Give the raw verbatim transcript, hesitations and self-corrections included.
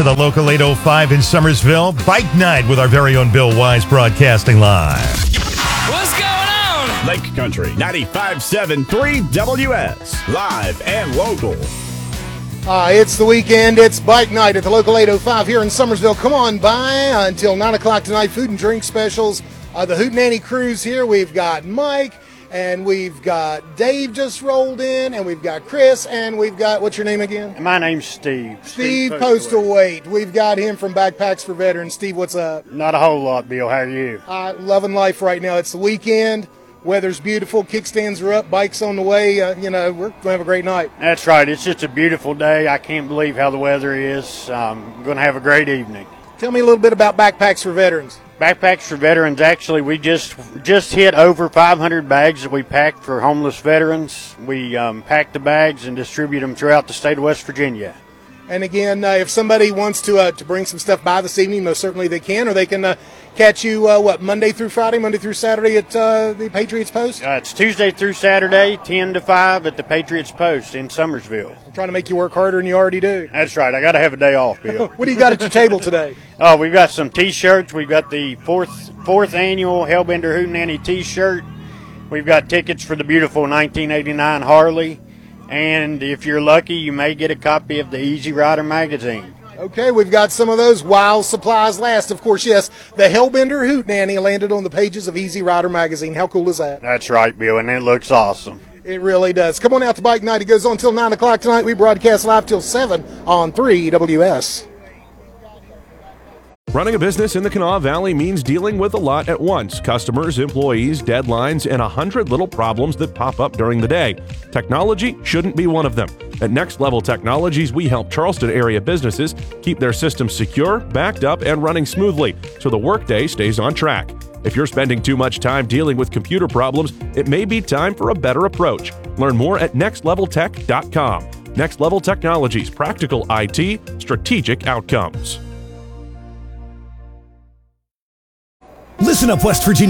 to the local eight oh five in Summersville. Bike Night with our very own Bill Wise broadcasting live. What's going on? Lake Country ninety-five point seven three W S, live and local. Uh, it's the weekend. It's Bike Night at the local eight oh five here in Summersville. Come on by until nine o'clock tonight. Food and drink specials. Uh, the Hootenanny Crew's here. We've got Mike, and we've got Dave just rolled in, and we've got Chris, and we've got, what's your name again? My name's Steve. Steve, Steve Postlethwaite. We've got him from Backpacks for Veterans. Steve, what's up? Not a whole lot, Bill. How are you? Uh, loving life right now. It's the weekend. Weather's beautiful. Kickstands are up. Bikes on the way. Uh, you know, we're going to have a great night. That's right. It's just a beautiful day. I can't believe how the weather is. Um, we're going to have a great evening. Tell me a little bit about Backpacks for Veterans. Backpacks for Veterans, actually, we just just hit over five hundred bags that we packed for homeless veterans. We um, pack the bags and distribute them throughout the state of West Virginia. And again, uh, if somebody wants to uh, to bring some stuff by this evening, most certainly they can, or they can uh, catch you, uh, what, Monday through Friday, Monday through Saturday at uh, the Patriots Post? Uh, it's Tuesday through Saturday, ten to five at the Patriots Post in Summersville. I'm trying to make you work harder than you already do. That's right. I got to have a day off, Bill. What do you got at your table today? Oh, we've got some T-shirts. We've got the fourth fourth annual Hellbender Hootenanny T-shirt. We've got tickets for the beautiful nineteen eighty-nine Harley. And if you're lucky, you may get a copy of the Easy Rider magazine. Okay, we've got some of those while supplies last. Of course, yes, the Hellbender Hootenanny landed on the pages of Easy Rider magazine. How cool is that? That's right, Bill, and it looks awesome. It really does. Come on out to Bike Night. It goes on till nine o'clock tonight. We broadcast live till seven on three W S. Running a business in the Kanawha Valley means dealing with a lot at once. Customers, employees, deadlines, and a hundred little problems that pop up during the day. Technology shouldn't be one of them. At Next Level Technologies, we help Charleston area businesses keep their systems secure, backed up, and running smoothly so the workday stays on track. If you're spending too much time dealing with computer problems, it may be time for a better approach. Learn more at next level tech dot com. Next Level Technologies, practical I T, strategic outcomes. Listen up, West Virginia.